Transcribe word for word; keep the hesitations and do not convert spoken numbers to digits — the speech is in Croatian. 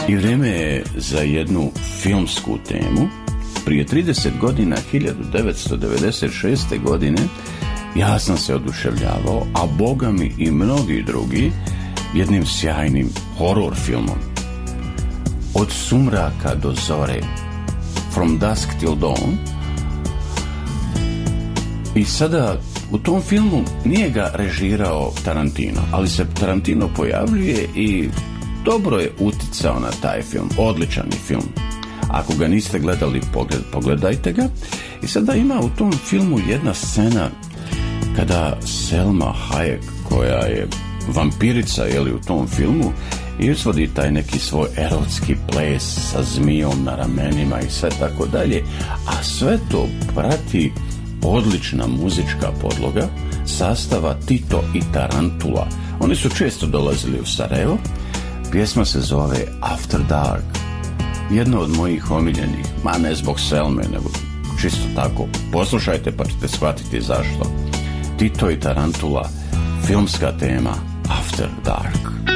I vrijeme je za jednu filmsku temu. Prije trideset godina, hiljadu devetsto devedeset šeste. godine, ja sam se oduševljavao, a boga mi i mnogi drugi, jednim sjajnim horor filmom. Od sumraka do zore, From Dusk Till Dawn. I sada u tom filmu nije ga režirao Tarantino, ali se Tarantino pojavljuje i dobro je uticao na taj film. Odličan je film. Ako ga niste gledali, pogled, pogledajte ga. I sada ima u tom filmu jedna scena kada Selma Hayek, koja je vampirica, jeli, u tom filmu, izvodi taj neki svoj erotski ples sa zmijom na ramenima i sve tako dalje, a sve to prati odlična muzička podloga sastava Tito i Tarantula. Oni su često dolazili u Sarajevo. Pjesma se zove After Dark. Jedna od mojih omiljenih, ma ne zbog Selme, nego čisto tako. Poslušajte pa ćete shvatiti zašto. Tito i Tarantula, filmska tema After Dark.